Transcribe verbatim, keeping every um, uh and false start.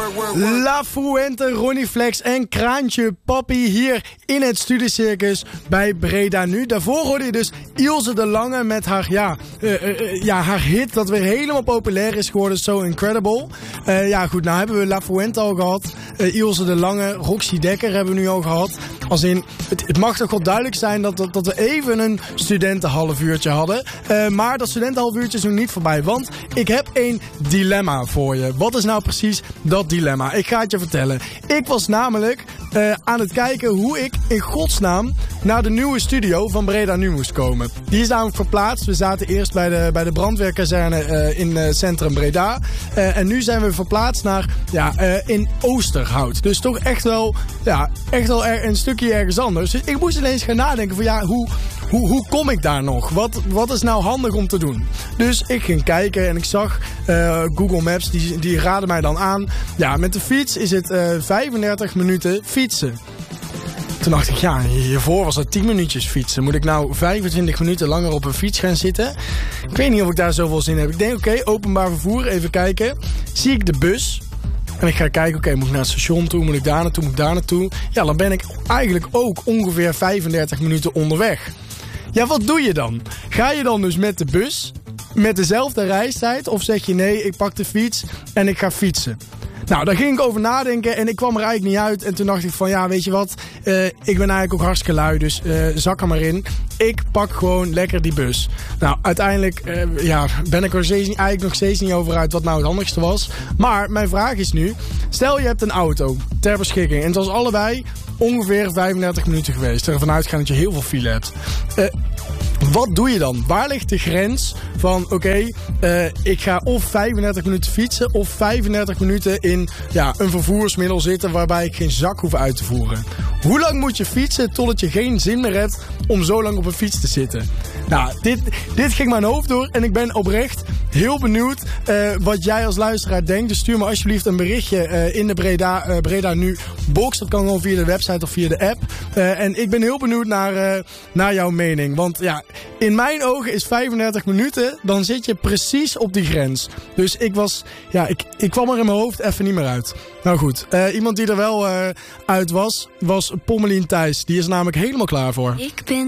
La Fuente, Ronnie Flex en Kraantje Papi hier in het Studiecircus bij Breda Nu. Daarvoor hoorde je dus Ilse de Lange met haar, ja, uh, uh, ja, haar hit dat weer helemaal populair is geworden. So Incredible. Uh, ja goed, nou hebben we La Fuente al gehad. Uh, Ilse de Lange, Roxy Dekker hebben we nu al gehad. Als in, het, het mag toch wel duidelijk zijn dat, dat, dat we even een studentenhalfuurtje hadden. Uh, maar dat studentenhalfuurtje is nog niet voorbij. Want ik heb een dilemma voor je. Wat is nou precies dat dilemma? Ik ga het je vertellen. Ik was namelijk uh, aan het kijken hoe ik in godsnaam naar de nieuwe studio van Breda Nu moest komen. Die is namelijk verplaatst. We zaten eerst bij de, bij de brandweerkazerne uh, in uh, centrum Breda. Uh, en nu zijn we verplaatst naar ja, uh, in Oosterhout. Dus toch echt wel, ja, echt wel er, een stukje ergens anders. Dus ik moest ineens gaan nadenken van ja, hoe... Hoe, hoe kom ik daar nog? Wat, wat is nou handig om te doen? Dus ik ging kijken en ik zag uh, Google Maps, die, die raadde mij dan aan. Ja, met de fiets is het uh, vijfendertig minuten fietsen. Toen dacht ik, ja, hiervoor was het tien minuutjes fietsen. Moet ik nou vijfentwintig minuten langer op een fiets gaan zitten? Ik weet niet of ik daar zoveel zin in heb. Ik denk, oké, okay, openbaar vervoer, even kijken. Zie ik de bus? En ik ga kijken, oké, okay, moet ik naar het station toe? Moet ik daar naartoe? Moet ik daar naartoe? Ja, dan ben ik eigenlijk ook ongeveer vijfendertig minuten onderweg. Ja, wat doe je dan? Ga je dan dus met de bus, met dezelfde reistijd? Of zeg je nee, ik pak de fiets en ik ga fietsen? Nou, daar ging ik over nadenken en ik kwam er eigenlijk niet uit. En toen dacht ik van, ja, weet je wat? Uh, ik ben eigenlijk ook hartstikke lui, dus uh, zak er maar in. Ik pak gewoon lekker die bus. Nou, uiteindelijk uh, ja, ben ik er steeds, eigenlijk nog steeds niet over uit wat nou het handigste was. Maar mijn vraag is nu, stel je hebt een auto ter beschikking. En het was allebei ongeveer vijfendertig minuten geweest. Ervan uitgaan dat je heel veel file hebt. Uh, Wat doe je dan? Waar ligt de grens van oké, okay, uh, ik ga of vijfendertig minuten fietsen of vijfendertig minuten in ja, een vervoersmiddel zitten waarbij ik geen zak hoef uit te voeren? Hoe lang moet je fietsen totdat je geen zin meer hebt om zo lang op een fiets te zitten? Nou, dit, dit ging mijn hoofd door en ik ben oprecht heel benieuwd uh, wat jij als luisteraar denkt. Dus stuur me alsjeblieft een berichtje uh, in de Breda, uh, Breda Nu box. Dat kan gewoon via de website of via de app. Uh, en ik ben heel benieuwd naar, uh, naar jouw mening. Want ja, in mijn ogen is vijfendertig minuten, dan zit je precies op die grens. Dus ik was, ja, ik, ik kwam er in mijn hoofd even niet meer uit. Nou goed, uh, iemand die er wel uh, uit was, was Pommelien Thijs. Die is namelijk helemaal klaar voor. Ik ben